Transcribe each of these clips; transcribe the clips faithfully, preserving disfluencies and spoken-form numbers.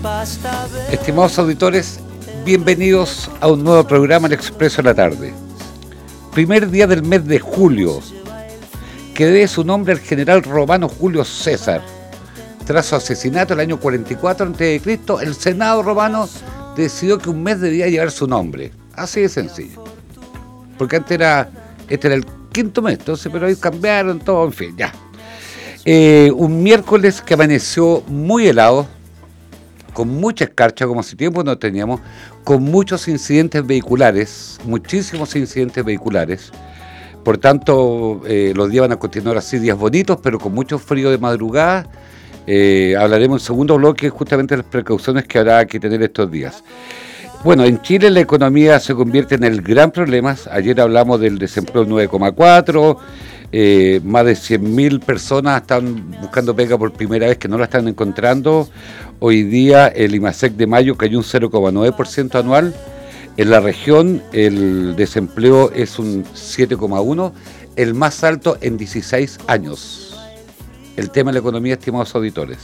Estimados auditores, bienvenidos a un nuevo programa El Expreso de la Tarde. Primer día del mes de julio, que debe su nombre al general romano Julio César. Tras su asesinato en el año cuarenta y cuatro antes de Cristo, el Senado romano decidió que un mes debía llevar su nombre. Así de sencillo. Porque antes era, este era el quinto mes, entonces, pero ahí cambiaron todo, en fin, ya. Eh, un miércoles que amaneció muy helado, con mucha escarcha, como hace tiempo no teníamos, con muchos incidentes vehiculares, muchísimos incidentes vehiculares. Por tanto, eh, los días van a continuar así, días bonitos, pero con mucho frío de madrugada. Eh, hablaremos en segundo bloque justamente de las precauciones que habrá que tener estos días. Bueno, en Chile la economía se convierte en el gran problema. Ayer hablamos del desempleo nueve coma cuatro, eh, más de cien mil personas están buscando pega por primera vez que no la están encontrando. Hoy día el IMASEC de mayo cayó un cero coma nueve por ciento anual. En la región el desempleo es un siete coma uno por ciento, el más alto en dieciséis años. El tema de la economía, estimados auditores.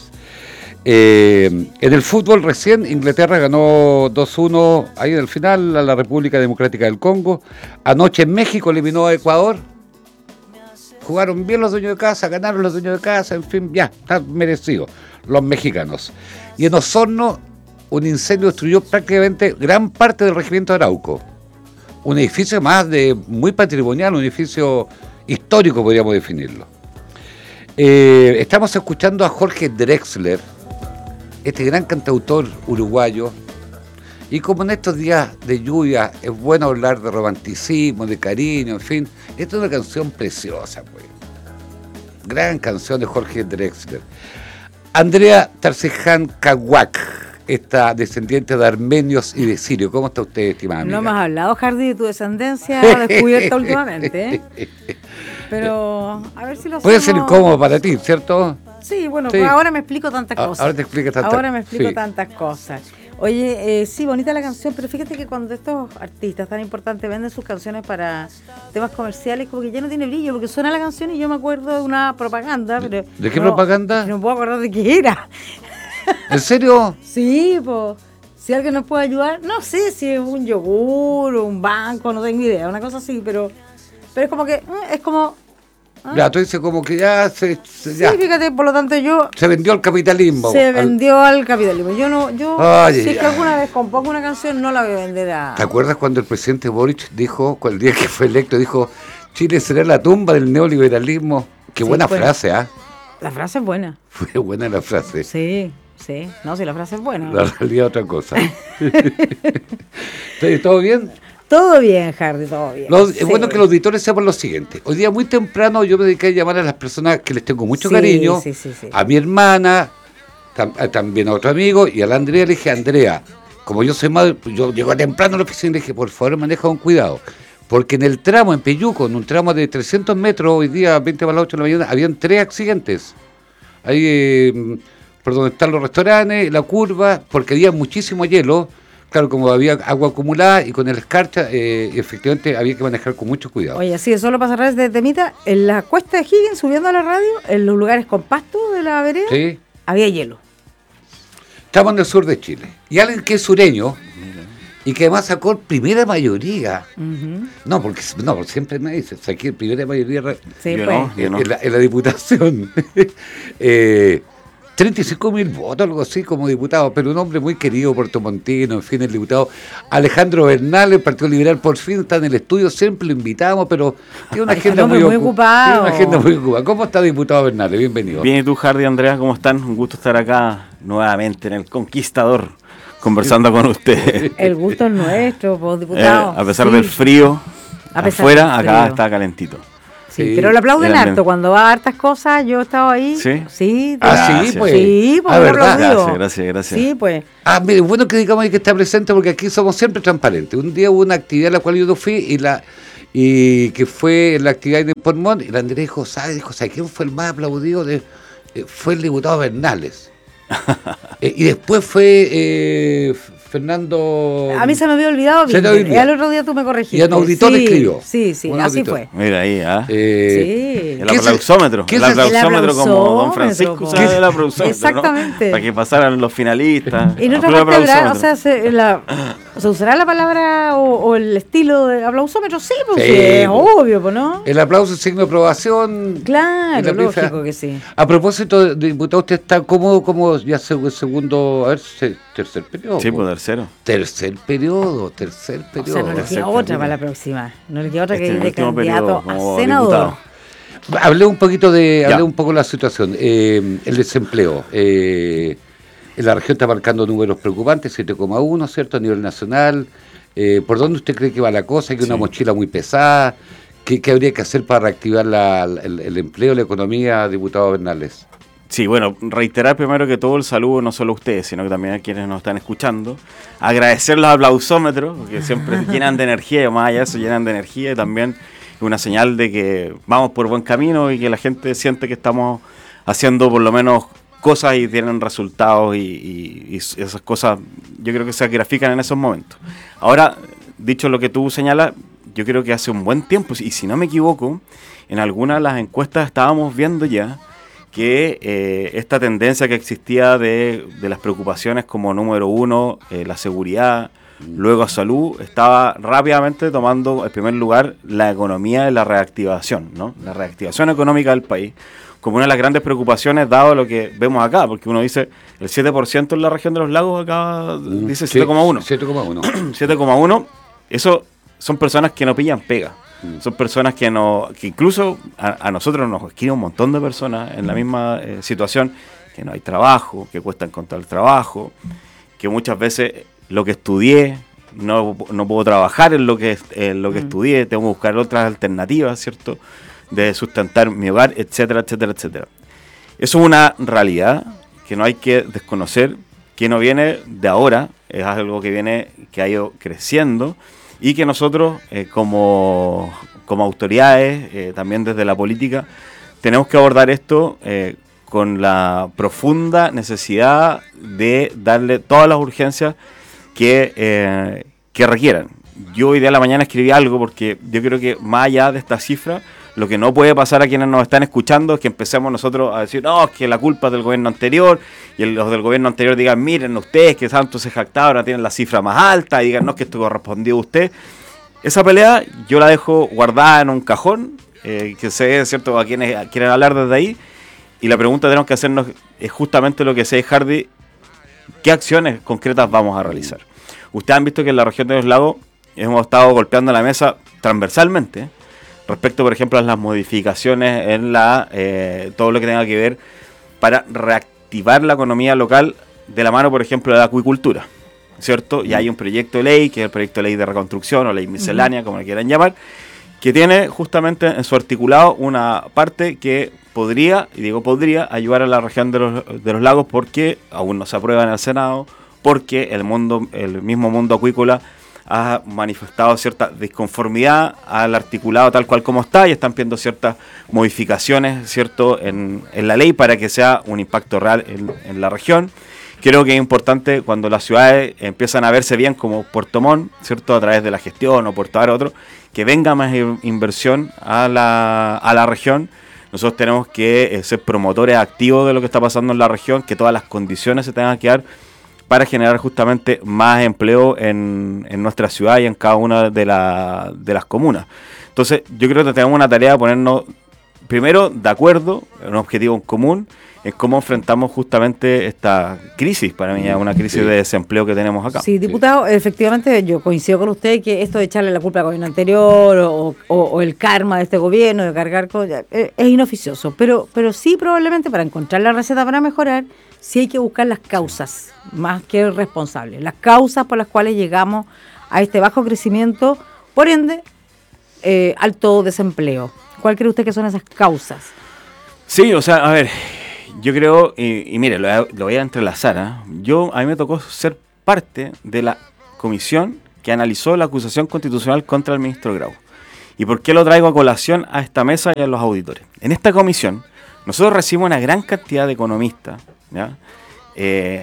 Eh, en el fútbol recién Inglaterra ganó dos uno ahí en el final a la República Democrática del Congo. Anoche en México eliminó a Ecuador. Jugaron bien los dueños de casa, ganaron los dueños de casa, en fin, ya, está merecido los mexicanos. Y en Osorno un incendio destruyó prácticamente gran parte del regimiento de Arauco. Un edificio más de muy patrimonial, un edificio histórico podríamos definirlo. Eh, estamos escuchando a Jorge Drexler, este gran cantautor uruguayo, y como en estos días de lluvia es bueno hablar de romanticismo, de cariño, en fin, esta es una canción preciosa, pues. Gran canción de Jorge Drexler. Andrea Tarzeján Caguac, esta descendiente de armenios y de sirio. ¿Cómo está usted, estimada amiga? No me has hablado, Hardy, de tu descendencia descubierta últimamente, ¿eh? Pero a ver si lo Puede hacemos... ser incómodo para ti, ¿cierto? Sí, bueno, Sí. Pues ahora me explico tantas cosas. Ahora te explico tantas Ahora me explico sí. tantas cosas. Oye, eh, sí, bonita la canción, pero fíjate que cuando estos artistas tan importantes venden sus canciones para temas comerciales, como que ya no tiene brillo, porque suena la canción y yo me acuerdo de una propaganda. Pero ¿De qué no, propaganda? No me puedo acordar de qué era. ¿En serio? Sí, pues, si alguien nos puede ayudar, no sé si es un yogur o un banco, no tengo idea, una cosa así, pero, pero es como que, es como... ¿Ah? Ya, tú dices como que ya se, se ya. Sí, fíjate, por lo tanto yo... Se vendió al capitalismo. Se al... vendió al capitalismo. Yo no, yo, Oye, si es ya. que alguna vez compongo una canción, no la voy a vender a... ¿Te acuerdas cuando el presidente Boric dijo, el día que fue electo, dijo, Chile será la tumba del neoliberalismo? Qué Sí, buena pues, frase, ¿ah? ¿eh? La frase es buena. Fue buena la frase. Sí, sí. No, sí, la frase es buena. La realidad es otra cosa. ¿Todo bien? Todo bien, Hardy, todo bien. Lo, sí. Es bueno que los auditores sepan lo siguiente. Hoy día muy temprano yo me dediqué a llamar a las personas que les tengo mucho sí, cariño, sí, sí, sí. a mi hermana, tam, a, también a otro amigo, y a la Andrea le dije, Andrea, como yo soy madre, yo llego temprano a la oficina y le dije, por favor maneja con cuidado, porque en el tramo, en Peyuco, en un tramo de trescientos metros, hoy día veinte para las ocho de la mañana, habían tres accidentes. Ahí, eh, por donde están los restaurantes, la curva, porque había muchísimo hielo. Claro, como había agua acumulada y con el escarcha, eh, efectivamente había que manejar con mucho cuidado. Oye, sí, solo para cerrar desde temita, en la cuesta de Higgins, subiendo a la radio, en los lugares con pasto de la vereda, ¿Sí? había hielo. Estamos en el sur de Chile. Y alguien que es sureño, y que además sacó primera mayoría. Uh-huh. No, porque no, porque siempre me dice, saqué primera mayoría Sí, Yo pues. no, yo en, no. en la, en la diputación. eh, treinta y cinco mil votos, algo así, como diputado, pero un hombre muy querido, puertomontino, en fin, el diputado Alejandro Bernal, el Partido Liberal, por fin está en el estudio, siempre lo invitamos, pero tiene una agenda muy, muy ocu- ocupado. Tiene una agenda muy ocupada. ¿Cómo está, diputado Bernal? Bienvenido. Bien, ¿y tú, Hardy, Andrea, cómo están? Un gusto estar acá nuevamente en El Conquistador, conversando con ustedes. El gusto es nuestro, pues, Eh, diputado. a pesar Sí. del frío, A pesar afuera, del acá frío. está calentito. Sí, Sí, pero lo aplauden el harto. ambiente. Cuando va a hartas cosas, yo he estado ahí. ¿Sí? Sí, Ah, te- sí, Gracias. pues. Sí, pues Ah, lo he ¿verdad? aplaudido. Gracias, gracias, gracias. Sí, pues. Ah, mire, bueno que digamos ahí que está presente porque aquí somos siempre transparentes. Un día hubo una actividad a la cual yo no fui y la y que fue la actividad de Portmont y la Andrea dijo, ¿sabes? Dijo, ¿sabes quién fue el más aplaudido? De, eh, fue el diputado Bernales. eh, y después fue eh, Fernando... A mí se me había olvidado. Se te había olvidado. Y al otro día tú me corregiste. Y un auditor sí, escribió. Sí, sí, Un así auditor. fue. Mira ahí, ¿ah? Eh, Sí. El ¿Qué es- aplausómetro. qué El es el- aplausómetro el como don aplausómetro, Francisco po. sabe el aplausómetro, Exactamente. ¿no? Para que pasaran los finalistas. Y no te Prueba parte hablar, o aplausómetro. sea, se, la, ¿se usará la palabra o, o el estilo de aplausómetro? Sí, pues Sí, sí, es po. obvio, pues, ¿no? El aplauso es signo de aprobación. Claro, Y la lógico pizza. que sí. A propósito, de diputado, usted está cómodo como ya seg- segundo, a ver, se- tercer periodo. Sí, pues tercero. Tercer periodo, tercer O periodo. sea, no le tercer queda otra capítulo. para la próxima. No le queda otra Este que es ir el de último candidato periodo como a senador. diputado. Hablé un poquito de, Ya. hablé un poco de la situación. Eh, el desempleo. Eh, en la región está marcando números preocupantes, siete coma uno, ¿cierto? A nivel nacional. Eh, ¿Por dónde usted cree que va la cosa? ¿Hay una Sí. mochila muy pesada? ¿Qué, qué habría que hacer para reactivar la- el, el empleo, la economía, diputado Bernales? Sí, bueno, reiterar primero que todo el saludo no solo a ustedes, sino que también a quienes nos están escuchando. Agradecer los aplausómetros, porque siempre llenan de energía, y más allá de eso llenan de energía, y también es una señal de que vamos por buen camino y que la gente siente que estamos haciendo por lo menos cosas y tienen resultados y, y- y esas cosas yo creo que se grafican en esos momentos. Ahora, dicho lo que tú señalas, yo creo que hace un buen tiempo, y si no me equivoco, en algunas de las encuestas estábamos viendo ya que eh, esta tendencia que existía de, de las preocupaciones como número uno, eh, la seguridad, luego salud, estaba rápidamente tomando en primer lugar la economía y la reactivación, ¿no? La reactivación económica del país, como una de las grandes preocupaciones dado lo que vemos acá, porque uno dice el siete por ciento en la región de los lagos, acá dice siete coma uno. siete coma uno. siete coma uno, eso son personas que no pillan pega. Son personas que no, que incluso a, a nosotros nos escriben un montón de personas en la misma eh, situación, que no hay trabajo, que cuesta encontrar trabajo, que muchas veces lo que estudié no, no puedo trabajar en lo que en lo que Mm. estudié, tengo que buscar otras alternativas, ¿cierto? De sustentar mi hogar, etcétera, etcétera, etcétera. Eso es una realidad que no hay que desconocer, que no viene de ahora, es algo que viene, que ha ido creciendo y que nosotros eh, como, como autoridades, eh, también desde la política, tenemos que abordar esto eh, con la profunda necesidad de darle todas las urgencias que, eh, que requieran. Yo hoy día a la mañana escribí algo porque yo creo que más allá de esta cifra, lo que no puede pasar a quienes nos están escuchando es que empecemos nosotros a decir, no, es que la culpa es del gobierno anterior, y el- los del gobierno anterior digan, miren ustedes que tanto se jactaban, ahora tienen la cifra más alta, y digan, no, es que esto correspondió a usted. Esa pelea yo la dejo guardada en un cajón, eh, que sé, ¿cierto?, a quienes quieren hablar desde ahí, y la pregunta que tenemos que hacernos es justamente lo que sé Hardy, ¿qué acciones concretas vamos a realizar? Ustedes han visto que en la región de los lagos hemos estado golpeando la mesa transversalmente, ¿eh? Respecto, por ejemplo, a las modificaciones en la eh, todo lo que tenga que ver para reactivar la economía local de la mano, por ejemplo, de la acuicultura, ¿cierto? Y hay un proyecto de ley, que es el proyecto de ley de reconstrucción o ley miscelánea, como le quieran llamar, que tiene justamente en su articulado una parte que podría, y digo podría, ayudar a la región de los, de los lagos porque aún no se aprueba en el Senado, porque el mundo, el mismo mundo acuícola ha manifestado cierta disconformidad al articulado tal cual como está y están pidiendo ciertas modificaciones, ¿cierto?, en, en la ley para que sea un impacto real en, en la región. Creo que es importante cuando las ciudades empiezan a verse bien como Puerto Montt, ¿cierto?, a través de la gestión o Puerto Ara otro, que venga más inversión a la, a la región. Nosotros tenemos que eh, ser promotores activos de lo que está pasando en la región, que todas las condiciones se tengan que dar para generar justamente más empleo en, en nuestra ciudad y en cada una de, la, de las comunas. Entonces, yo creo que tenemos una tarea de ponernos, primero, de acuerdo, en un objetivo en común, en cómo enfrentamos justamente esta crisis, para mí es una crisis Sí. de desempleo que tenemos acá. Sí, diputado, efectivamente yo coincido con usted que esto de echarle la culpa al gobierno anterior o, o- o el karma de este gobierno, de cargar con, eh, es inoficioso, pero, pero sí probablemente para encontrar la receta para mejorar, sí hay que buscar las causas, más que el responsable, las causas por las cuales llegamos a este bajo crecimiento, por ende, eh, alto desempleo. ¿Cuál cree usted que son esas causas? Sí, o sea, a ver, yo creo, y, y mire, lo, lo voy a entrelazar, ¿eh? Yo, a mí me tocó ser parte de la comisión que analizó la acusación constitucional contra el ministro Grau. ¿Y por qué lo traigo a colación a esta mesa y a los auditores? En esta comisión, nosotros recibimos una gran cantidad de economistas, ¿ya? Eh,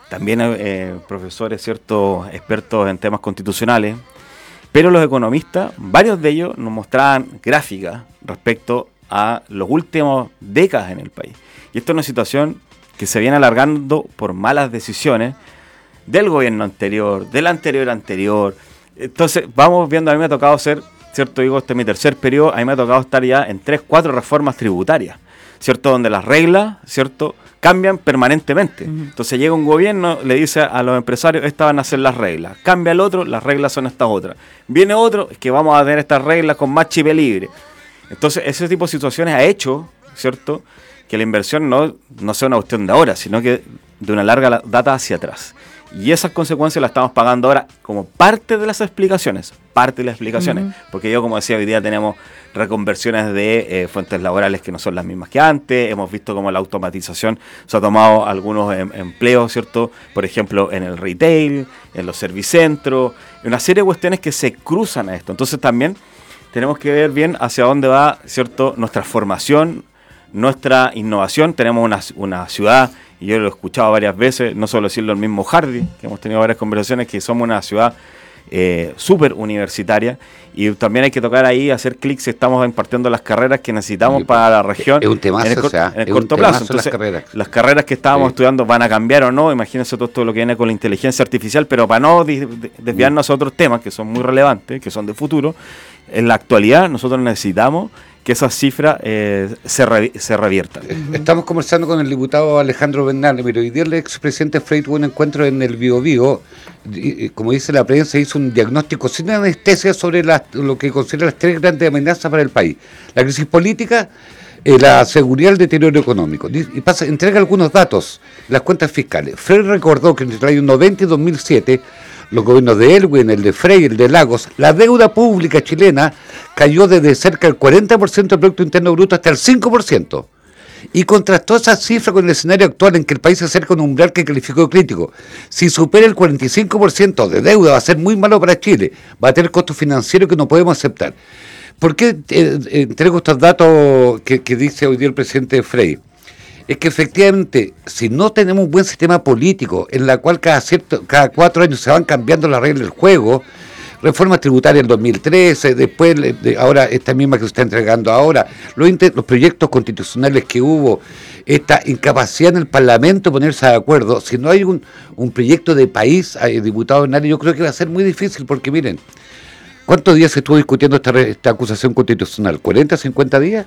también eh, profesores, ¿cierto?, expertos en temas constitucionales, pero los economistas, varios de ellos nos mostraban gráficas respecto a las últimas décadas en el país. Y esto es una situación que se viene alargando por malas decisiones del gobierno anterior, del anterior anterior. Entonces, vamos viendo, a mí me ha tocado ser, ¿cierto? Digo, este es mi tercer periodo, a mí me ha tocado estar ya en tres, cuatro reformas tributarias, ¿cierto? Donde las reglas, ¿cierto?, cambian permanentemente. Uh-huh. Entonces llega un gobierno, le dice a los empresarios, estas van a ser las reglas. Cambia el otro, las reglas son estas otras. Viene otro, es que vamos a tener estas reglas con más chip libre. Entonces, ese tipo de situaciones ha hecho, ¿cierto?, que la inversión no, no sea una cuestión de ahora, sino que de una larga data hacia atrás. Y esas consecuencias las estamos pagando ahora como parte de las explicaciones, parte de las explicaciones, uh-huh. porque yo, como decía, hoy día tenemos reconversiones de eh, fuentes laborales que no son las mismas que antes, hemos visto cómo la automatización se ha tomado algunos em- empleos, ¿cierto? Por ejemplo, en el retail, en los servicentros, una serie de cuestiones que se cruzan a esto. Entonces también tenemos que ver bien hacia dónde va, ¿cierto?, nuestra formación, nuestra innovación. Tenemos una, una ciudad, y yo lo he escuchado varias veces, no solo decirlo el mismo Hardy, que hemos tenido varias conversaciones, que somos una ciudad eh, súper universitaria, y también hay que tocar ahí, hacer clic si estamos impartiendo las carreras que necesitamos sí, para la región. Es un temazo, en el, o sea, en el corto plazo. Entonces, las carreras. las carreras que estábamos sí. estudiando van a cambiar o no, imagínense todo esto lo que viene con la inteligencia artificial, pero para no desviarnos sí. a otros temas que son muy relevantes, que son de futuro, en la actualidad nosotros necesitamos que esas cifras eh, se, re, se reviertan. Estamos conversando con el diputado Alejandro Bernal, pero hoy día el expresidente Frey tuvo un encuentro en el Biobío, y, como dice la prensa, hizo un diagnóstico sin anestesia sobre las, lo que considera las tres grandes amenazas para el país: la crisis política, eh, la seguridad y el deterioro económico. Y pasa, entrega algunos datos, las cuentas fiscales. Frey recordó que entre el año noventa y dos mil siete, los gobiernos de Elwin, el de Frey, el de Lagos, la deuda pública chilena cayó desde cerca del cuarenta por ciento del Producto Interno Bruto hasta el cinco por ciento. Y contrastó esa cifra con el escenario actual en que el país se acerca a un umbral que calificó de crítico. Si supera el cuarenta y cinco por ciento de deuda va a ser muy malo para Chile, va a tener costos financieros que no podemos aceptar. ¿Por qué eh, entrego estos datos que, que dice hoy día el presidente Frey? Es que efectivamente, si no tenemos un buen sistema político en la cual cada cierto, cada cuatro años se van cambiando las reglas del juego, reformas tributarias en dos mil trece, después de ahora esta misma que se está entregando ahora, los, inter, los proyectos constitucionales que hubo, esta incapacidad en el Parlamento de ponerse de acuerdo, si no hay un, un proyecto de país, eh, diputado Bernal, yo creo que va a ser muy difícil, porque miren, ¿cuántos días se estuvo discutiendo esta, esta acusación constitucional? ¿cuarenta, cincuenta días?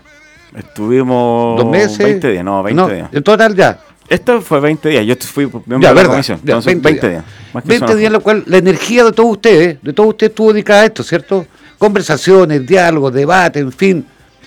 Estuvimos ¿Dos meses? veinte días, no, veinte no, días. En total ya. Esto fue veinte días, yo fui miembro ya, de la verdad, comisión, ya, entonces veinte, veinte días. días. veinte días en lo cual la energía de todos ustedes, de todos ustedes estuvo dedicada a esto, ¿cierto? Conversaciones, diálogos, debate, en fin.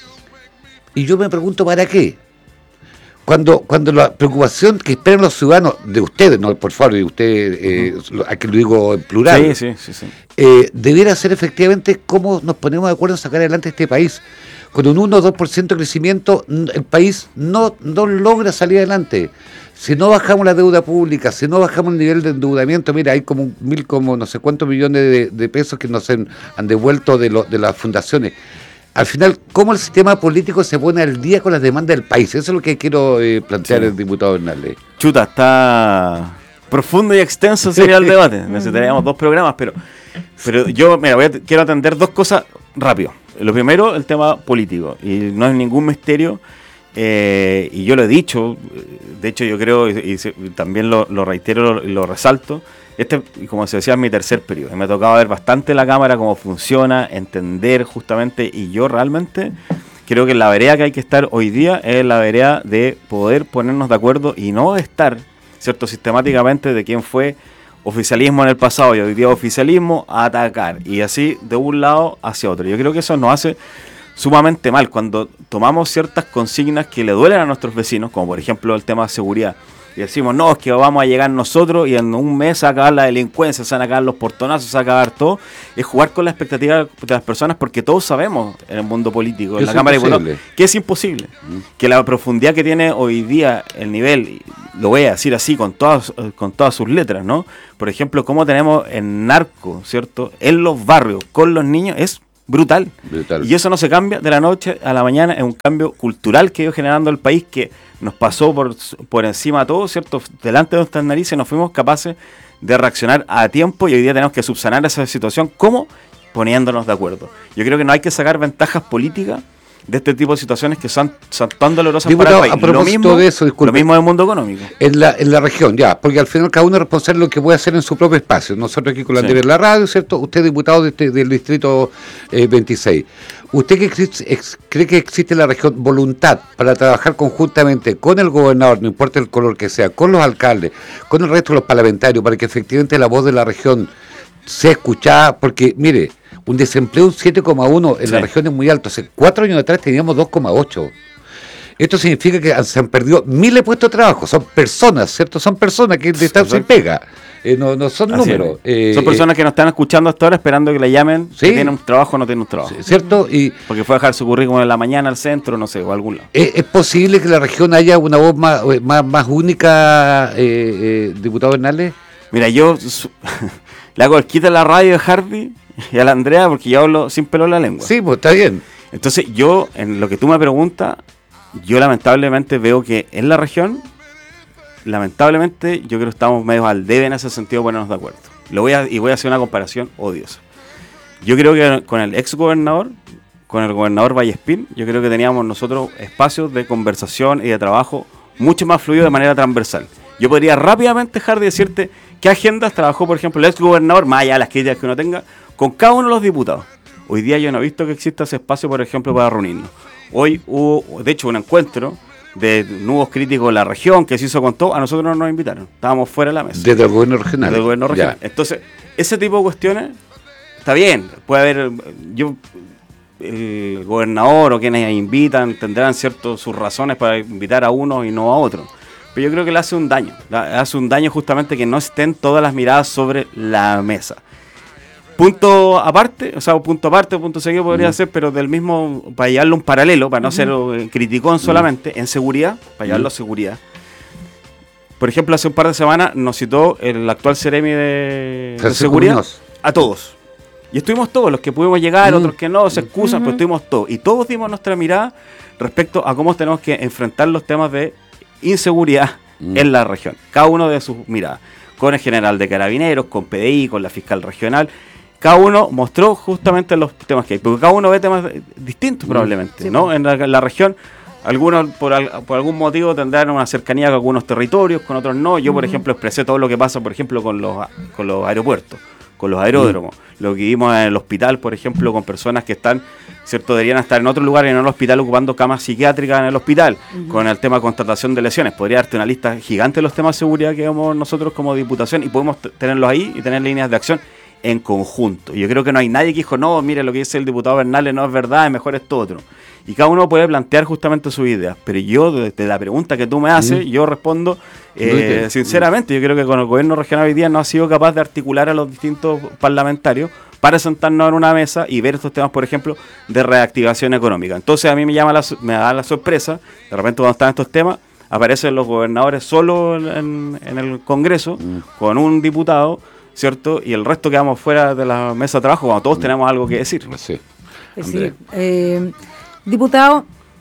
Y yo me pregunto, ¿para qué? Cuando cuando la preocupación que esperan los ciudadanos, de ustedes, no, por favor, de ustedes, eh, uh-huh. aquí lo digo en plural, sí, sí, sí, sí. Eh, debiera ser efectivamente cómo nos ponemos de acuerdo en sacar adelante este país. Con un uno o dos por ciento de crecimiento, el país no, no logra salir adelante. Si no bajamos la deuda pública, si no bajamos el nivel de endeudamiento, mira, hay como mil, como no sé cuántos millones de, de pesos que nos han, han devuelto de, lo, de las fundaciones. Al final, ¿cómo el sistema político se pone al día con las demandas del país? Eso es lo que quiero eh, plantear sí. el diputado Bernal. Chuta, está profundo y extenso sería el debate. Necesitaríamos dos programas, pero, pero yo mira, voy a, quiero atender dos cosas rápido. Lo primero, el tema político, y no es ningún misterio, eh, y yo lo he dicho, de hecho yo creo, y, y también lo, lo reitero y lo, lo resalto, este, como se decía, es mi tercer periodo, y me ha tocado ver bastante la Cámara, cómo funciona, entender justamente, y yo realmente creo que la vereda que hay que estar hoy día es la vereda de poder ponernos de acuerdo y no estar, ¿cierto?, sistemáticamente de quién fue oficialismo en el pasado y hoy día oficialismo a atacar, y así de un lado hacia otro. Yo creo que eso nos hace sumamente mal cuando tomamos ciertas consignas que le duelen a nuestros vecinos, como por ejemplo el tema de seguridad, y decimos, no, es que vamos a llegar nosotros y en un mes a acabar la delincuencia, se van a acabar los portonazos, se va a acabar todo. Es jugar con la expectativa de las personas, porque todos sabemos en el mundo político, en la Cámara de Diputados, que es imposible. Mm. Que la profundidad que tiene hoy día el nivel, lo voy a decir así con todas, con todas sus letras, ¿no? Por ejemplo, cómo tenemos el narco, ¿cierto?, en los barrios, con los niños, es brutal. Brutal. Y eso no se cambia de la noche a la mañana, es un cambio cultural que ha ido generando el país, que nos pasó por, por encima de todo, ¿cierto? Delante de nuestras narices nos fuimos capaces de reaccionar a tiempo y hoy día tenemos que subsanar esa situación. ¿Cómo? Poniéndonos de acuerdo. Yo creo que no hay que sacar ventajas políticas de este tipo de situaciones que son, son tan dolorosas Diputado, para el país. a propósito lo mismo, de eso, disculpe, lo mismo del mundo económico. En la, en la región, ya, porque al final cada uno es responsable de lo que puede hacer en su propio espacio. Nosotros aquí con la Sí. T V en la radio, ¿cierto? Usted diputado de este, del distrito eh, veintiséis. ¿Usted que existe- ex- cree que existe en la región voluntad para trabajar conjuntamente con el gobernador, no importa el color que sea, con los alcaldes, con el resto de los parlamentarios, para que efectivamente la voz de la región sea escuchada? Porque, mire, un desempleo un siete coma uno en Sí. la región es muy alto. Hace cuatro años atrás teníamos dos coma ocho. Esto significa que se han perdido miles de puestos de trabajo. Son personas, ¿cierto? Son personas que están sin pega. Eh, no, no son Así números. es. Eh, Son personas que nos están escuchando hasta ahora esperando que le llamen Sí. si tienen un trabajo o no tienen un trabajo. eh, ¿cierto? Y Porque fue a dejar su currículum en la mañana al centro, no sé, o a algún lado. ¿es, es posible que en la región haya una voz más, eh, más, más única, eh, eh, diputado Bernales? Mira, yo su- le hago el quita a la radio de Hardy y a la Andrea porque yo hablo sin pelo en la lengua. Sí, pues está bien. Entonces yo, en lo que tú me preguntas, yo lamentablemente veo que en la región, lamentablemente, yo creo que estamos medio al debe en ese sentido de ponernos de acuerdo. Lo voy a, y voy a hacer una comparación odiosa. Yo creo que con el ex gobernador, con el gobernador Vallespín, yo creo que teníamos nosotros espacios de conversación y de trabajo mucho más fluido de manera transversal. Yo podría rápidamente dejar de decirte qué agendas trabajó, por ejemplo, el ex gobernador, más allá de las críticas que uno tenga, con cada uno de los diputados. Hoy día yo no he visto que exista ese espacio, por ejemplo, para reunirnos. Hoy hubo, de hecho, un encuentro de nuevos críticos de la región que se hizo con todo. A nosotros no nos invitaron, estábamos fuera de la mesa. Desde el gobierno regional. Del gobierno regional. Ya. Entonces, ese tipo de cuestiones, está bien, puede haber, yo, el gobernador o quienes invitan tendrán cierto sus razones para invitar a uno y no a otro. Pero yo creo que le hace un daño, le hace un daño justamente que no estén todas las miradas sobre la mesa. Punto aparte, o sea, punto aparte, punto seguido podría Mm. ser, pero del mismo, para llevarlo un paralelo, para no ser eh, criticón solamente, en seguridad, para llevarlo a seguridad. Por ejemplo, hace un par de semanas nos citó el actual Seremi de, de Francisco Seguridad Muñoz. a todos. Y estuvimos todos, los que pudimos llegar, Mm. otros que no, se excusan, Ujú. pero estuvimos todos. Y todos dimos nuestra mirada respecto a cómo tenemos que enfrentar los temas de inseguridad Mm. en la región. Cada uno de sus miradas. Con el general de Carabineros, con P D I, con la fiscal regional. Cada uno mostró justamente los temas que hay. Porque cada uno ve temas eh, distintos Mm. probablemente, Sí, ¿no? pues. En la, en la región, algunos por, al- por algún motivo tendrán una cercanía con algunos territorios, con otros no. Yo, por Ujú. ejemplo, expresé todo lo que pasa, por ejemplo, con los, a- con los aeropuertos, con los aeródromos. Lo que vimos en el hospital, por ejemplo, con personas que están, ¿cierto? Deberían estar en otro lugar y no en el hospital ocupando camas psiquiátricas en el hospital, con el tema de constatación de lesiones. Podría darte una lista gigante de los temas de seguridad que vemos nosotros como diputación y podemos t- tenerlos ahí y tener líneas de acción en conjunto. Yo creo que no hay nadie que dijo, no, mire, lo que dice el diputado Bernales no es verdad, es mejor esto otro. Y cada uno puede plantear justamente sus ideas. Pero yo, desde la pregunta que tú me haces, Mm. yo respondo eh, Muy bien. sinceramente. Yo creo que con el gobierno regional hoy día no ha sido capaz de articular a los distintos parlamentarios para sentarnos en una mesa y ver estos temas, por ejemplo, de reactivación económica. Entonces a mí me llama la, so- me da la sorpresa, de repente cuando están estos temas, aparecen los gobernadores solo en, en el Congreso, Mm. con un diputado, ¿cierto? Y el resto quedamos fuera de la mesa de trabajo cuando todos tenemos algo que decir. Sí. Eh, sí. Andrea. Eh, diputado,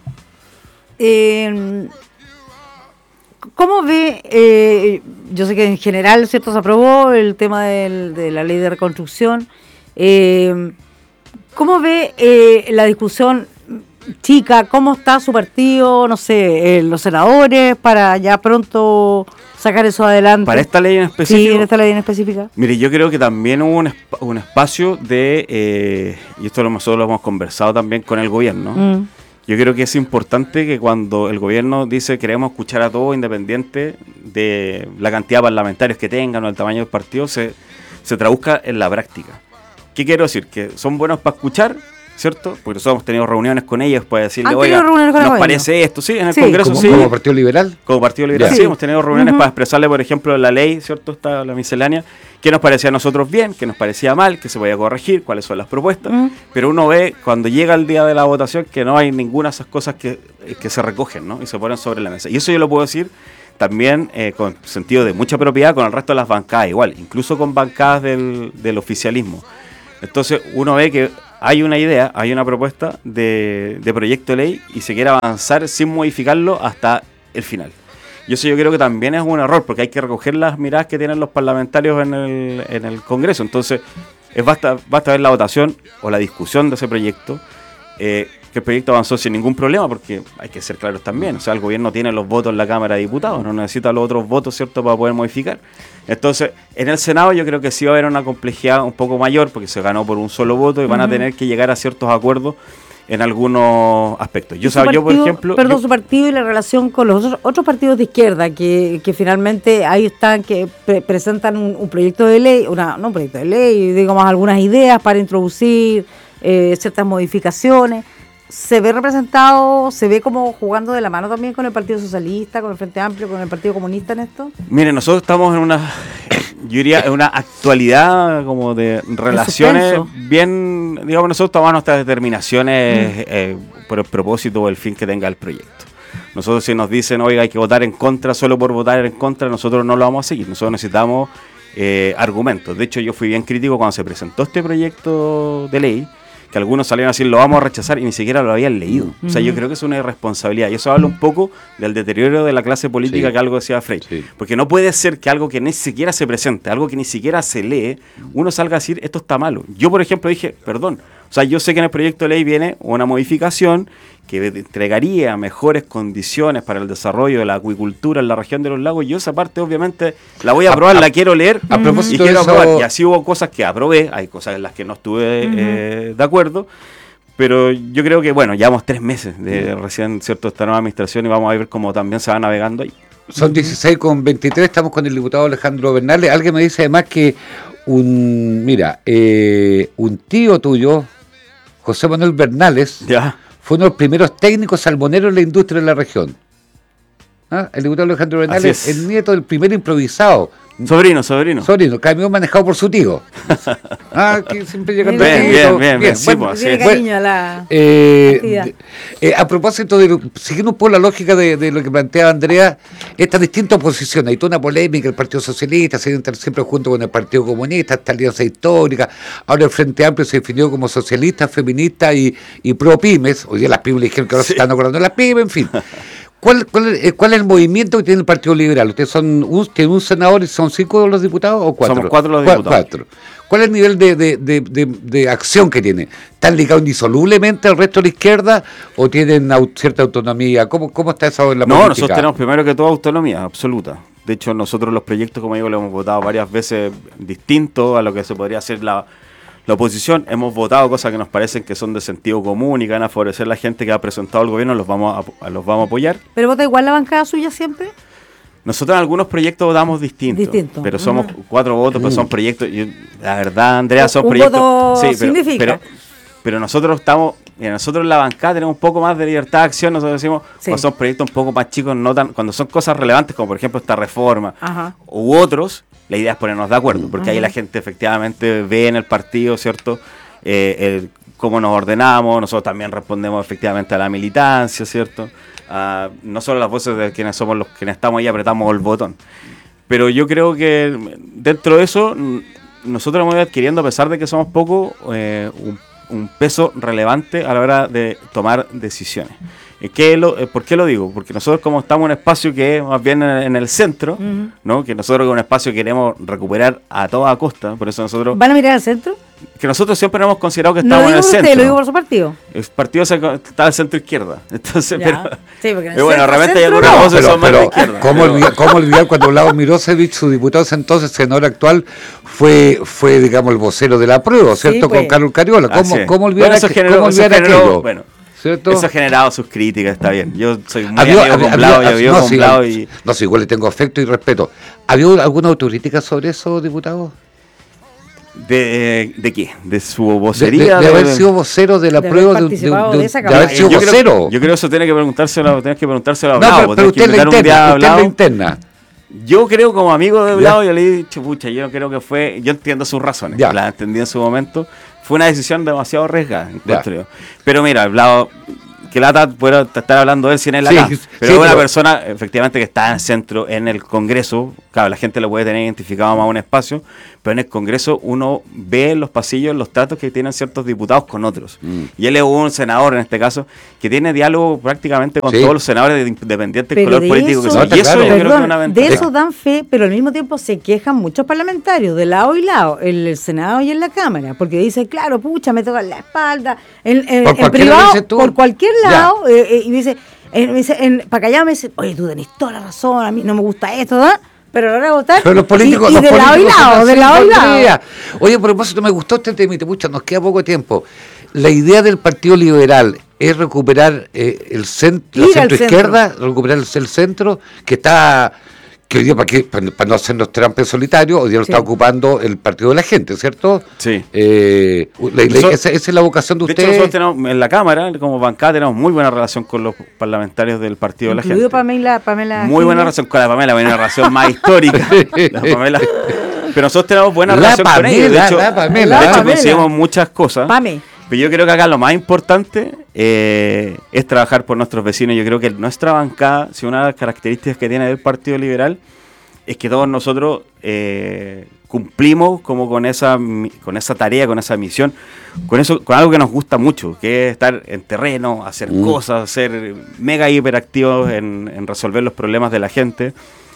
eh, ¿cómo ve? eh, yo sé que en general, ¿cierto? Se aprobó el tema del- de la ley de reconstrucción. Eh, ¿Cómo ve eh, la discusión chica? ¿Cómo está su partido? No sé, eh, los senadores para ya pronto sacar eso adelante. Para esta ley en Sí, específico, en esta ley en específica. mire, yo creo que también hubo un, esp- un espacio de, eh, y esto lo- nosotros lo hemos conversado también con el gobierno, Mm. yo creo que es importante que cuando el gobierno dice queremos escuchar a todos independiente de la cantidad de parlamentarios que tengan o el tamaño del partido, se, se traduzca en la práctica. ¿Qué quiero decir? Que son buenos para escuchar, ¿cierto? Porque nosotros hemos tenido reuniones con ellos para decirle, ¿Han oiga, tenido reuniones con el nos gobierno? parece esto, sí, en el Sí. Congreso ¿Como, sí. como Partido Liberal? Como Partido Liberal, Ya. sí, Sí. hemos tenido reuniones Ujú. para expresarle, por ejemplo, la ley, ¿cierto? Está la miscelánea, qué nos parecía a nosotros bien, qué nos parecía mal, qué se podía corregir, cuáles son las propuestas. Mm. Pero uno ve cuando llega el día de la votación que no hay ninguna de esas cosas que, que se recogen, ¿no? Y se ponen sobre la mesa. Y eso yo lo puedo decir también eh, con sentido de mucha propiedad con el resto de las bancadas igual, incluso con bancadas del, del oficialismo. Entonces uno ve que hay una idea, hay una propuesta de, de proyecto de ley y se quiere avanzar sin modificarlo hasta el final. Y eso yo creo que también es un error, porque hay que recoger las miradas que tienen los parlamentarios en el, en el Congreso. Entonces, es basta, basta ver la votación o la discusión de ese proyecto, eh, que el proyecto avanzó sin ningún problema, porque hay que ser claros también. O sea, el gobierno tiene los votos en la Cámara de Diputados, no necesita los otros votos, ¿cierto?, para poder modificar. Entonces, en el Senado yo creo que sí va a haber una complejidad un poco mayor, porque se ganó por un solo voto y van uh-huh. a tener que llegar a ciertos acuerdos en algunos aspectos. Yo, sabe, partido, yo por ejemplo... Perdón, yo, su partido y la relación con los otros, otros partidos de izquierda que, que finalmente ahí están, que pre- presentan un, un proyecto de ley, una no un proyecto de ley, digamos algunas ideas para introducir eh, ciertas modificaciones. ¿Se ve representado, se ve como jugando de la mano también con el Partido Socialista, con el Frente Amplio, con el Partido Comunista en esto? Mire, nosotros estamos en una... Yo diría en una actualidad como de relaciones bien, digamos, nosotros tomamos nuestras determinaciones mm. eh, por el propósito o el fin que tenga el proyecto. Nosotros si nos dicen, oiga, hay que votar en contra solo por votar en contra, nosotros no lo vamos a seguir. Nosotros necesitamos eh, argumentos. De hecho, yo fui bien crítico cuando se presentó este proyecto de ley, que algunos salieron a decir, lo vamos a rechazar, y ni siquiera lo habían leído. Uh-huh. O sea, yo creo que es una irresponsabilidad. Y eso habla un poco del deterioro de la clase política, sí. que algo decía Frey. Sí. Porque no puede ser que algo que ni siquiera se presente, algo que ni siquiera se lee, uno salga a decir, esto está malo. Yo, por ejemplo, dije, perdón, o sea, yo sé que en el proyecto de ley viene una modificación que entregaría mejores condiciones para el desarrollo de la acuicultura en la región de los lagos. Yo esa parte obviamente la voy a aprobar, a, la quiero leer a propósito y quiero eso... aprobar. Y así hubo cosas que aprobé, hay cosas en las que no estuve uh-huh. eh, de acuerdo, pero yo creo que, bueno, llevamos tres meses de recién, ¿cierto?, esta nueva administración y vamos a ver cómo también se va navegando ahí. Son dieciséis con veintitrés, estamos con el diputado Alejandro Bernales. Alguien me dice además que un, mira, eh, un tío tuyo, José Manuel Bernales, ya. fue uno de los primeros técnicos salmoneros en la industria de la región. ¿Ah? El diputado Alejandro Bernales, el nieto del primer improvisado. Sobrino, sobrino. Sobrino, camión manejado por su tío. Ah, que siempre llega bien, bien, bien, bien, bien. Sí, bueno, pues, tiene bueno, cariño a la eh, eh, a propósito de, siguiendo un poco la lógica de, de lo que planteaba Andrea, estas distintas oposiciones, hay toda una polémica, el Partido Socialista se entra siempre junto con el Partido Comunista, esta alianza histórica, ahora el Frente Amplio se definió como socialista, feminista y, y pro pymes, hoy día las pymes dijeron que ahora sí. se están acordando de las pymes, en fin. ¿Cuál, cuál, ¿Cuál es el movimiento que tiene el Partido Liberal? ¿Ustedes son un, tienen un senador y son cinco los diputados o cuatro? Somos cuatro los diputados. Cuatro. ¿Cuál es el nivel de, de, de, de, de acción que tiene? ¿Están ligados indisolublemente al resto de la izquierda o tienen au, cierta autonomía? ¿Cómo, ¿Cómo está eso en la no, política? No, nosotros tenemos primero que todo autonomía absoluta. De hecho, nosotros los proyectos, como digo, los hemos votado varias veces distintos a lo que se podría hacer la... La oposición. Hemos votado cosas que nos parecen que son de sentido común y que van a favorecer a la gente que ha presentado el gobierno, los vamos a, los vamos a apoyar. ¿Pero vota igual la bancada suya siempre? Nosotros en algunos proyectos votamos distintos, Distinto. pero somos uh-huh. cuatro votos, pero son proyectos, y la verdad, Andrea, son un proyectos... Voto sí, pero, significa. Pero, pero nosotros estamos, mira, nosotros en la bancada tenemos un poco más de libertad de acción, nosotros decimos, sí. cuando son proyectos un poco más chicos, no tan, cuando son cosas relevantes, como por ejemplo esta reforma, Ajá. u otros, la idea es ponernos de acuerdo, porque uh-huh. ahí la gente efectivamente ve en el partido, ¿cierto?, Eh, el, cómo nos ordenamos, nosotros también respondemos efectivamente a la militancia, ¿cierto? Uh, no solo las voces de quienes somos los quienes estamos ahí apretamos el botón. Pero yo creo que dentro de eso, nosotros hemos ido adquiriendo, a pesar de que somos pocos, eh, un, un peso relevante a la hora de tomar decisiones. ¿Qué lo, ¿Por qué lo digo? Porque nosotros, como estamos en un espacio que es más bien en, en el centro, uh-huh. ¿no? Que nosotros, un espacio que queremos recuperar a toda costa, por eso nosotros... ¿Van a mirar al centro? Que nosotros siempre hemos considerado que no estamos en el centro. Usted, lo digo por su partido. El partido está al centro izquierda. Entonces, ya. pero, sí, porque en el pero bueno, realmente hay algunas no, voces pero, son más pero, de izquierda. ¿Cómo, pero... olvidar, ¿Cómo olvidar cuando Vlado Mirosevic, su diputado entonces, senador actual, fue, fue digamos, el vocero de la prueba, ¿cierto? Sí, pues. Con Carlos Cariola. ¿Cómo, ¿Cómo olvidar, bueno, eso generó, ¿cómo olvidar eso generó, aquello? Bueno, ¿cierto? Eso ha generado sus críticas, está bien. Yo soy muy había, amigo había, con Vlado, había, yo vivo no, con sí, Vlado y... No, sí, igual le tengo afecto y respeto. ¿Había alguna autocrítica sobre eso, diputado? ¿De, ¿De qué? ¿De su vocería? De, de, de haber sido vocero de la de prueba, haber de, de, de, de, esa de haber sido yo vocero. Creo, yo creo que eso tiene que preguntárselo, tenés que preguntárselo a no, Vlado. pero, pero usted la interna, usted la interna. Yo creo, como amigo de Vlado, yo le he dicho, pucha, yo creo que fue, yo entiendo sus razones, ya. las entendí en su momento, fue una decisión demasiado arriesgada, encuentro yo. Pero mira, Vlado, que lata poder estar hablando de él sin él Sí, acá. sí, Pero es una pero- persona, efectivamente, que está en el centro, en el Congreso. Claro, la gente lo puede tener identificado más a un espacio, pero en el Congreso uno ve en los pasillos los tratos que tienen ciertos diputados con otros. Mm. Y él es un senador, en este caso, que tiene diálogo prácticamente con Sí. todos los senadores de independientes Pero color de político que eso, son. No, Y está eso yo claro. creo que es Perdón, una de ventaja. eso dan fe, pero al mismo tiempo se quejan muchos parlamentarios, de lado y lado, en el Senado y en la Cámara, porque dicen, claro, pucha, me tocan la espalda, en, en- Por en cualquier privado, lado dices tú. por cualquier Ya. lado, eh, eh, y me dice, eh, me dice en, para callado me dice, oye, tú tenés toda la razón, a mí no me gusta esto, ¿verdad? Pero a la hora de votar, Pero los políticos, y, y los de lado y políticos son lado, de así, lado y lado. Andrea. Oye, por propósito, me gustó este tema, pucha, nos queda poco tiempo. La idea del Partido Liberal es recuperar eh, el centro, la Ir al centro izquierda, recuperar el, el centro, que está, que hoy día, para, qué, para, para no hacernos trampa en solitario, hoy día lo Sí. está ocupando el Partido de la Gente, ¿cierto? Sí. Eh, la- la- Nosotros- esa, esa es la vocación de De hecho, ustedes. nosotros tenemos, en la Cámara, como bancada, tenemos muy buena relación con los parlamentarios del Partido de la Incluido Gente. Pamela, Pamela Muy buena Giles. relación con la Pamela, una relación más histórica. La Pamela. Pero nosotros tenemos buena La relación con ellos. De Pamela, hecho, la Pamela. de La hecho Pamela. conseguimos muchas cosas. Pame. Pero yo creo que acá lo más importante eh, es trabajar por nuestros vecinos. Yo creo que nuestra bancada, si una de las características que tiene el Partido Liberal, es que todos nosotros eh, cumplimos como con esa mi- con esa tarea, con esa misión, con eso, con algo que nos gusta mucho, que es estar en terreno, hacer Mm. cosas, ser mega hiperactivos en, en resolver los problemas de la gente.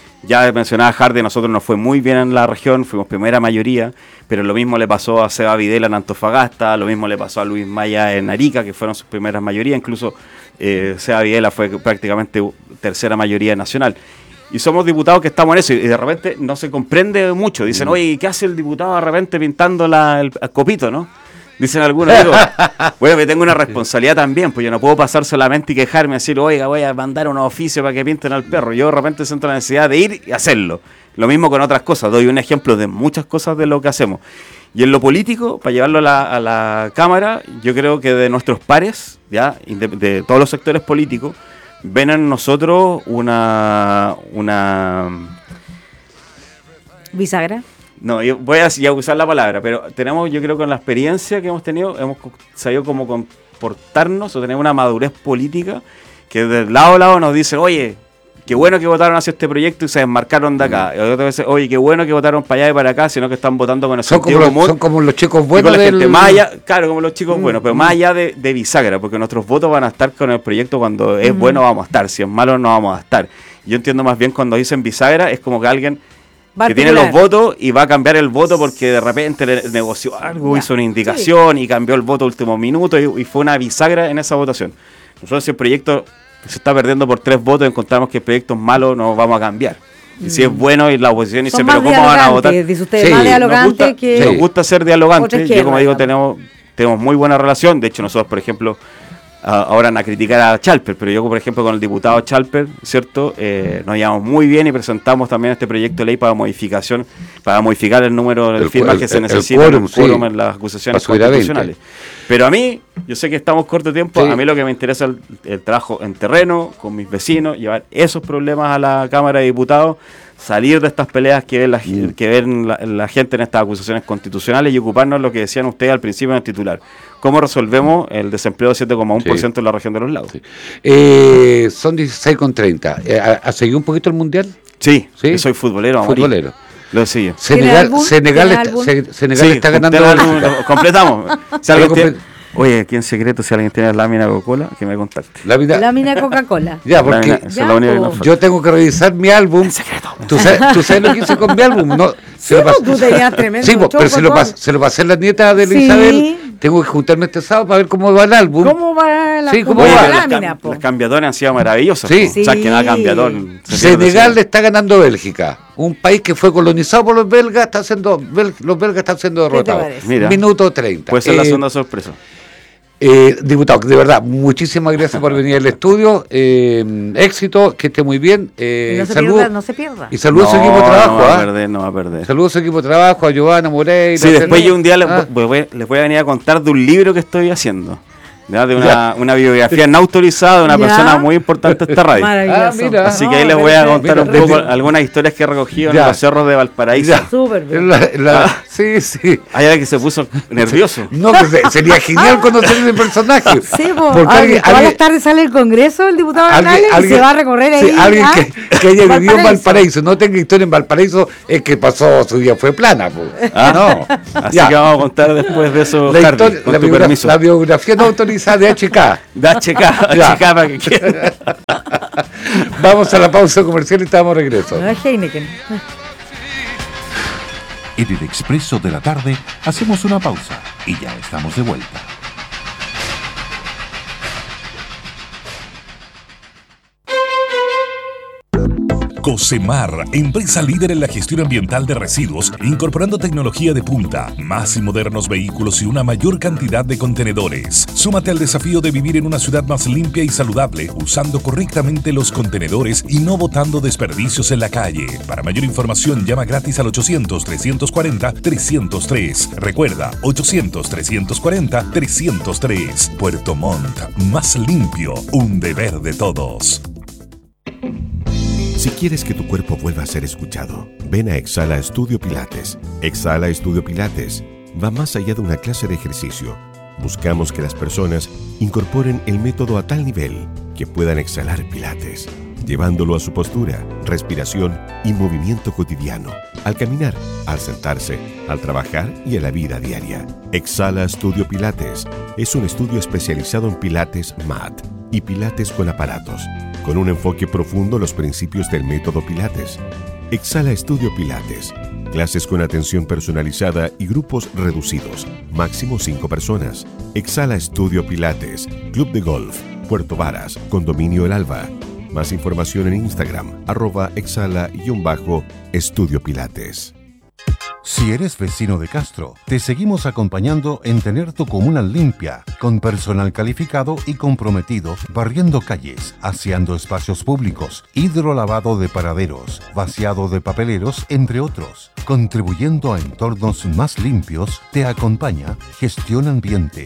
Ya mencionaba Hardy, a nosotros nos fue muy bien en la región, fuimos primera mayoría, pero lo mismo le pasó a Seba Videla en Antofagasta, lo mismo le pasó a Luis Maya en Arica, que fueron sus primeras mayorías, incluso eh, Seba Videla fue prácticamente tercera mayoría nacional. Y somos diputados que estamos en eso, y de repente no se comprende mucho. Dicen, oye, ¿qué hace el diputado de repente pintando la, el, el copito, no? Dicen algunos, digo, bueno, me tengo una responsabilidad también, pues yo no puedo pasar solamente y quejarme y decir, oiga, voy a mandar un oficio para que pinten al perro. Yo de repente siento la necesidad de ir y hacerlo. Lo mismo con otras cosas, doy un ejemplo de muchas cosas de lo que hacemos. Y en lo político, para llevarlo a la, a la Cámara, yo creo que de nuestros pares, ya, de, de todos los sectores políticos, ven en nosotros una... una Bisagra. No, yo voy a, ya usar la palabra, pero tenemos, yo creo, con la experiencia que hemos tenido, hemos co- sabido cómo comportarnos o tener una madurez política que de lado a lado nos dicen, oye, qué bueno que votaron hacia este proyecto y se desmarcaron de acá. Y otras veces, oye, qué bueno que votaron para allá y para acá, sino que están votando con el Son como, sentido los, común. son como los chicos Y con buenos la del... gente, más allá, claro, como los chicos buenos, pero más allá de, de bisagra, porque nuestros votos van a estar con el proyecto cuando es bueno vamos a estar, si es malo no vamos a estar. Yo entiendo más bien cuando dicen bisagra, es como que alguien que tiene los votos y va a cambiar el voto porque de repente le negoció algo, Ya. hizo una indicación y cambió el voto último minuto y, y fue una bisagra en esa votación. Nosotros si el proyecto se está perdiendo por tres votos, encontramos que el proyecto es malo, no vamos a cambiar. Y si es bueno y la oposición dice, Son pero más ¿cómo van a votar? dialogantes, dice usted, Sí, más nos Nos dialogantes gusta, que... nos gusta ser otra dialogantes. izquierda, Yo, como digo, digamos. tenemos, tenemos muy buena relación. De hecho, nosotros, por ejemplo, a- ahora van a criticar a Chalper, pero yo, por ejemplo, con el diputado Chalper, ¿cierto? Eh, nos llevamos muy bien y presentamos también este proyecto de ley para modificación, para modificar el número de El firmas cu- que el- se el necesitan quórum, el quórum sí. en las acusaciones Para subir a veinte. constitucionales. Pero a mí, yo sé que estamos corto de tiempo, Sí. a mí lo que me interesa es el, el trabajo en terreno, con mis vecinos, llevar esos problemas a la Cámara de Diputados, salir de estas peleas que ven la, Mm. que ven la, la gente en estas acusaciones constitucionales y ocuparnos de lo que decían ustedes al principio en el titular. ¿Cómo resolvemos el desempleo de siete coma uno por ciento Sí. en la región de los lagos? Sí. Eh, son dieciséis con treinta. Eh, ¿ha, ha seguido un poquito el Mundial? Sí, Sí. yo soy futbolero. a morir. Futbolero. Lo sigo. Senegal, álbum? Senegal, ¿Tiene está, álbum? Se- Senegal Sí, está ganando... usted lo- lo completamos. Si alguien Lo tiene- complet- Oye, aquí en secreto, si alguien tiene lámina de Coca-Cola, que me contacte. La vida... Lámina Coca-Cola. Ya, porque Lámina, esa es Ya, la única que po. nos falta. yo tengo que revisar mi álbum. ¿Tú sabes, tú sabes lo que hice con mi álbum? No, se lo pues, pas- tú tenías tremendo Sí, pues, pero show se lo, con pas- se lo pasé a la nieta de Sí. Isabel. Tengo que juntarme este sábado para ver cómo va el álbum. ¿Cómo va la, Sí, cómo ¿cómo Oye, va va? pero la las, lámina, cam- po? las cambiadoras han sido maravillosas. Sí. po. O sea, que nada cambiador. se Senegal pierde, le está ganando a Bélgica, un país que fue colonizado por los belgas, está siendo, bel- los belgas están siendo ¿Qué te derrotados. parece? Mira. Minuto treinta. Puede ser la Eh, segunda sorpresa. eh, diputado, de verdad, muchísimas gracias por venir al estudio. Eh, éxito, que esté muy bien. Eh, Y no se saludos pierda, no se pierda. y saludos a su equipo de No, trabajo. No va ¿ah? a perder, no va a perder. Saludos a su equipo de trabajo, a Giovanna Moreira. Sí, después yo un día les, Ah. voy, voy- les voy a venir a contar de un libro que estoy haciendo. ¿Ya? De una, Ya. una biografía no autorizada de una Ya. persona muy importante de esta radio. Maravilloso. Ah, mira. Así No, que ahí les voy a perfecto. contar un Mira, poco desde- algunas historias que he recogido Ya. en los cerros de Valparaíso. Ya. Súper bien. La- la- Ah. Sí, sí. Allá que se puso nervioso. No, que se- sería genial conocer ese personaje. Sí, po. Porque Ah, alguien- todas las alguien- tardes sale el Congreso, el diputado Bernales, y se va a recorrer ahí. sí, alguien ¿ah? que, que haya vivido en Valparaíso. Valparaíso, no tenga historia en Valparaíso, es que pasó, su día fue plana. Pues. Ah, no. Así Ya. que vamos a contar después de eso, La, Harvey, historia- con la tu biogra- permiso. la biografía no autorizada de H K. Da checa, Ya. checa para que quede. Vamos a la pausa comercial y estamos de regreso. No es Heineken. En el Expreso de la Tarde hacemos una pausa y ya estamos de vuelta. Cosemar, empresa líder en la gestión ambiental de residuos, incorporando tecnología de punta, más y modernos vehículos y una mayor cantidad de contenedores. Súmate al desafío de vivir en una ciudad más limpia y saludable, usando correctamente los contenedores y no botando desperdicios en la calle. Para mayor información, llama gratis al ochocientos, trescientos cuarenta, trescientos tres. Recuerda, ochocientos, trescientos cuarenta, trescientos tres. Puerto Montt, más limpio, un deber de todos. Si quieres que tu cuerpo vuelva a ser escuchado, ven a Exhala Estudio Pilates. Exhala Estudio Pilates va más allá de una clase de ejercicio. Buscamos que las personas incorporen el método a tal nivel que puedan exhalar Pilates, llevándolo a su postura, respiración y movimiento cotidiano, al caminar, al sentarse, al trabajar y a la vida diaria. Exhala Estudio Pilates es un estudio especializado en Pilates Mat y Pilates con aparatos, con un enfoque profundo en los principios del método Pilates. Exhala Estudio Pilates. Clases con atención personalizada y grupos reducidos. Máximo cinco personas. Exhala Estudio Pilates. Club de Golf. Puerto Varas. Condominio El Alba. Más información en Instagram. Arroba exhala-estudio Pilates. Si eres vecino de Castro, te seguimos acompañando en tener tu comuna limpia, con personal calificado y comprometido, barriendo calles, aseando espacios públicos, hidrolavado de paraderos, vaciado de papeleros, entre otros. Contribuyendo a entornos más limpios, te acompaña Gestión Ambiente.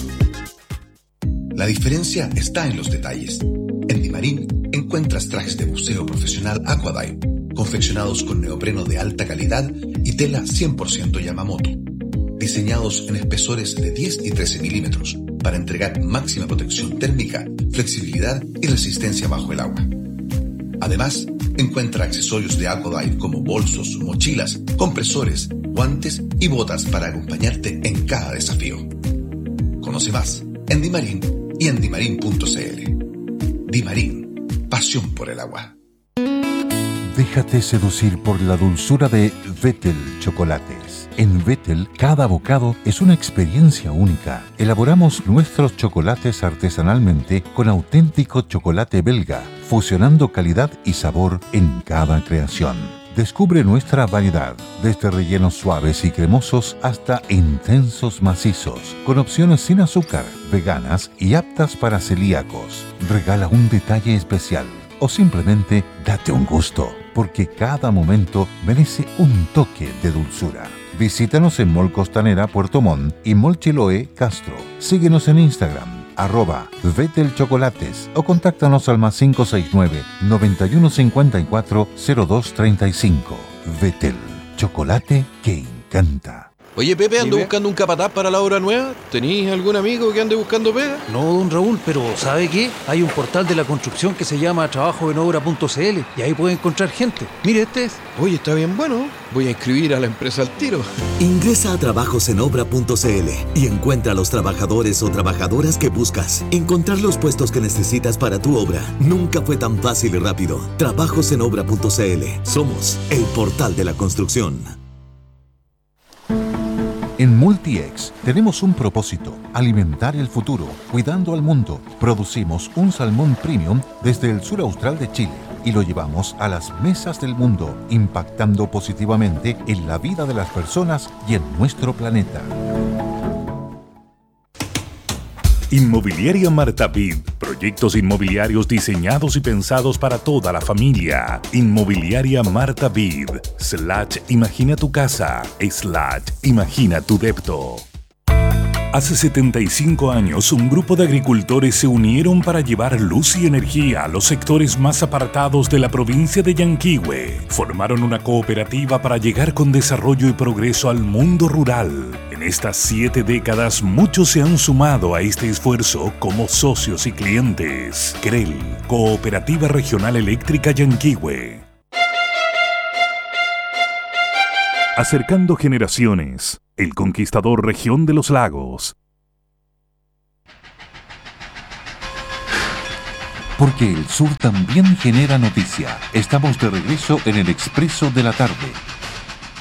La diferencia está en los detalles. En Dimarín encuentras trajes de buceo profesional Aquadive, confeccionados con neopreno de alta calidad y tela cien por ciento Yamamoto, diseñados en espesores de diez y trece milímetros para entregar máxima protección térmica, flexibilidad y resistencia bajo el agua. Además, encuentra accesorios de Aquadive como bolsos, mochilas, compresores, guantes y botas para acompañarte en cada desafío. Conoce más en Dimarín y en dimarín punto cl. Dimarín, pasión por el agua. Déjate seducir por la dulzura de Vettel Chocolates. En Vettel, cada bocado es una experiencia única. Elaboramos nuestros chocolates artesanalmente con auténtico chocolate belga, fusionando calidad y sabor en cada creación. Descubre nuestra variedad, desde rellenos suaves y cremosos hasta intensos macizos, con opciones sin azúcar, veganas y aptas para celíacos. Regala un detalle especial o simplemente date un gusto, porque cada momento merece un toque de dulzura. Visítanos en Mall Costanera Puerto Montt y Mall Chiloé Castro. Síguenos en Instagram, arroba Vettel Chocolates, o contáctanos al más cinco seis nueve, noventa y uno cincuenta y cuatro, cero dos treinta y cinco. Vettel, chocolate que encanta. Oye, Pepe, ando Dime. buscando un capataz para la obra nueva. ¿Tenís algún amigo que ande buscando pega? No, don Raúl, pero ¿sabe qué? Hay un portal de la construcción que se llama trabajo en obra punto cl y ahí puede encontrar gente. Mire, este es. Oye, está bien bueno. Voy a inscribir a la empresa al tiro. Ingresa a trabajos en obra punto cl y encuentra a los trabajadores o trabajadoras que buscas. Encontrar los puestos que necesitas para tu obra nunca fue tan fácil y rápido. trabajos en obra punto cl. Somos el portal de la construcción. En Multiex tenemos un propósito: alimentar el futuro, cuidando al mundo. Producimos un salmón premium desde el sur austral de Chile y lo llevamos a las mesas del mundo, impactando positivamente en la vida de las personas y en nuestro planeta. Inmobiliaria Marta Vid. Proyectos inmobiliarios diseñados y pensados para toda la familia. Inmobiliaria Marta Vid. Slash imagina tu casa. Slash imagina tu depto. Hace setenta y cinco años, un grupo de agricultores se unieron para llevar luz y energía a los sectores más apartados de la provincia de Yanquihue. Formaron una cooperativa para llegar con desarrollo y progreso al mundo rural. En estas siete décadas, muchos se han sumado a este esfuerzo como socios y clientes. CREL, Cooperativa Regional Eléctrica Yanquihue. Acercando generaciones. El Conquistador Región de los Lagos. Porque el sur también genera noticia. Estamos de regreso en el Expreso de la Tarde.